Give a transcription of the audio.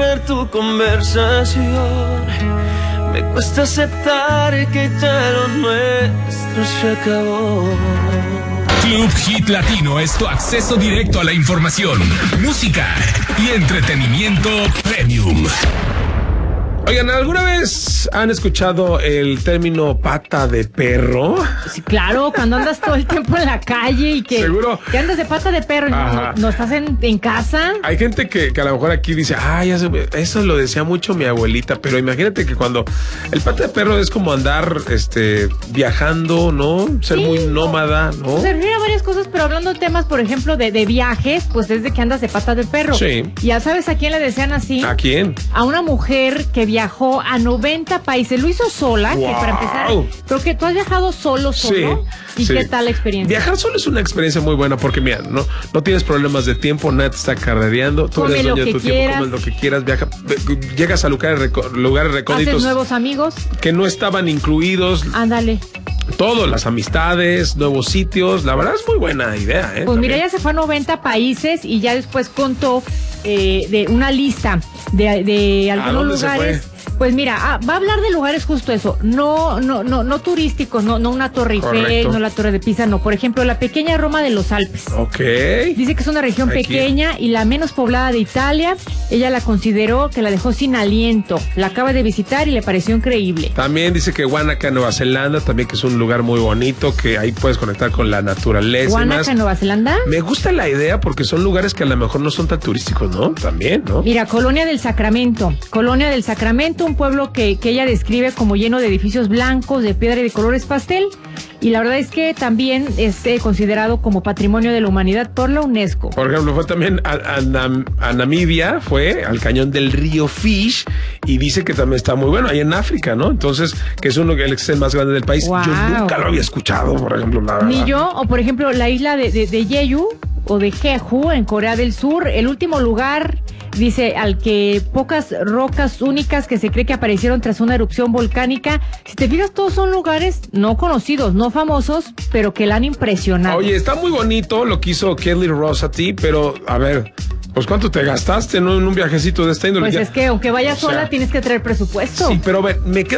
tener tu conversación. Me cuesta aceptar que ya lo nuestro se acabó. Club Hit Latino es tu acceso directo a la información, música y entretenimiento premium. Oigan, ¿alguna vez han escuchado el término pata de perro? Sí, claro, cuando andas todo el tiempo en la calle y que, ¿seguro? Que andas de pata de perro y no estás en casa. Hay gente que a lo mejor aquí dice, eso lo decía mucho mi abuelita, pero imagínate que cuando el pata de perro es como andar viajando, ¿no? Ser muy nómada, ¿no? Se refiere a varias cosas, pero hablando de temas, por ejemplo, de viajes, pues desde que andas de pata de perro. Sí. ¿Ya sabes a quién le decían así? ¿A quién? A una mujer que viajó a 90 países. Lo hizo sola, wow. Que para empezar, creo que tú has viajado solo. Sí, ¿Y qué tal la experiencia? Viajar solo es una experiencia muy buena porque, mira, no tienes problemas de tiempo, nadie te está carrereando, tú eres dueño de tu tiempo, comes lo que quieras, llegas a lugares recónditos. Haces nuevos amigos que no estaban incluidos. Ándale. Todo, las amistades, nuevos sitios, la verdad es muy buena idea, ¿eh? Pues mira, ella se fue a 90 países y ya después contó de una lista de algunos lugares. Pues mira, va a hablar de lugares justo eso, no turísticos, no una Torre Eiffel, no la Torre de Pisa, no. Por ejemplo, la pequeña Roma de los Alpes. Ok. Dice que es una región pequeña y la menos poblada de Italia. Ella la consideró que la dejó sin aliento. La acaba de visitar y le pareció increíble. También dice que Wanaka, Nueva Zelanda, también que es un lugar muy bonito, que ahí puedes conectar con la naturaleza. ¿Wanaka, Nueva Zelanda? Me gusta la idea porque son lugares que a lo mejor no son tan turísticos, ¿no? También, ¿no? Mira, Colonia del Sacramento, un pueblo que ella describe como lleno de edificios blancos, de piedra y de colores pastel. Y la verdad es que también es considerado como Patrimonio de la Humanidad por la UNESCO. Por ejemplo, fue también a Namibia, fue al cañón del río Fish, y dice que también está muy bueno, ahí en África, ¿no? Entonces, que es el más grande del país. Wow. Yo nunca lo había escuchado, por ejemplo, la verdad. Ni yo, o por ejemplo, la isla de Jeju, o de Jeju, en Corea del Sur, el último lugar, dice, al que pocas rocas únicas que se cree que aparecieron tras una erupción volcánica. Si te fijas, todos son lugares no conocidos, no famosos, pero que la han impresionado. Oye, está muy bonito lo que hizo Kelly Rosati, pero a ver, pues ¿cuánto te gastaste en un viajecito de esta índole? Pues es que aunque vayas sola tienes que traer presupuesto. Sí, pero a ver, me queda